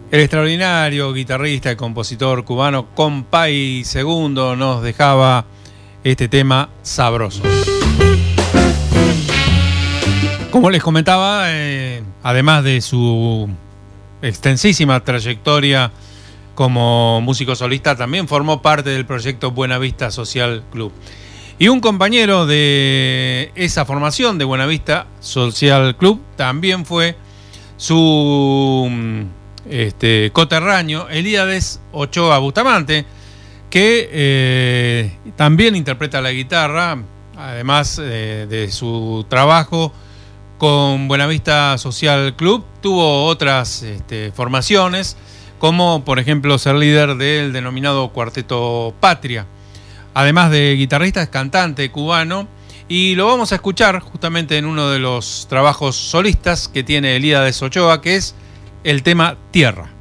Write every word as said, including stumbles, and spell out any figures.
El extraordinario guitarrista y compositor cubano Compay Segundo nos dejaba este tema sabroso. Como les comentaba, eh, además de su extensísima trayectoria como músico solista, también formó parte del proyecto Buenavista Social Club. Y un compañero de esa formación de Buenavista Social Club también fue su este, coterráneo Elíades Ochoa Bustamante, que eh, también interpreta la guitarra, además eh, de su trabajo con Buenavista Social Club. Tuvo otras este, formaciones, como por ejemplo ser líder del denominado Cuarteto Patria. Además de guitarrista, es cantante cubano, y lo vamos a escuchar justamente en uno de los trabajos solistas que tiene Elíades Ochoa, que es el tema Tierra.